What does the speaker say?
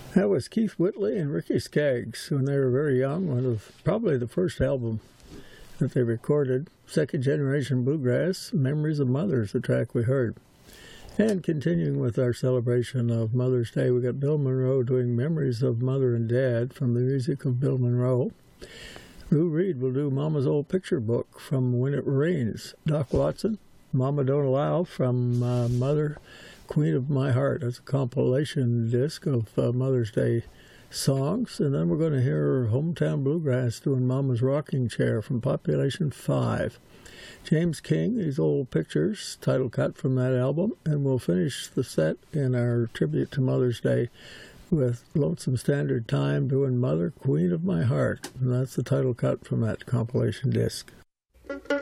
That was Keith Whitley and Ricky Skaggs when they were very young. One of probably the first album that they recorded. Second Generation Bluegrass, Memories of Mother's, the track we heard. And continuing with our celebration of Mother's Day, we got Bill Monroe doing Memories of Mother and Dad from the music of Bill Monroe. Lou Reed will do Mama's Old Picture Book from When It Rains. Doc Watson, Mama Don't Allow from Mother, Queen of My Heart. That's a compilation disc of Mother's Day songs. And then we're going to hear Hometown Bluegrass doing Mama's Rocking Chair from Population 5. James King, These Old Pictures, title cut from that album. And we'll finish the set in our tribute to Mother's Day with Lonesome Standard Time doing Mother, Queen of My Heart. And that's the title cut from that compilation disc.